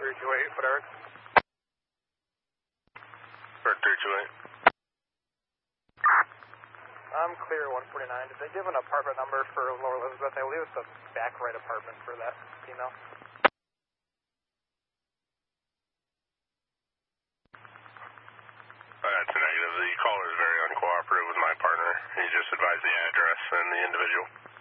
328 for Eric. For 328. I'm clear 149. Did they give an apartment number for Lower Elizabeth? I believe it's the back right apartment for that female. That's a negative. The caller is very uncooperative with my partner. He just advised the address and the individual.